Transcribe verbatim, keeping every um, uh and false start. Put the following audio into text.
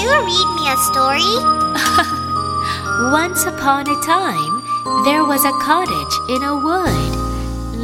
you read me a story? Once upon a time, there was a cottage in a wood.